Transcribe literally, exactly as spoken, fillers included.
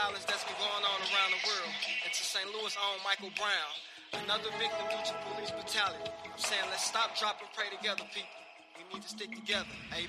violence that's been going on around the world. And to Saint Louis' own Michael Brown, another victim due to police brutality. I'm saying let's stop, drop, and pray together, people. We need to stick together. Amen.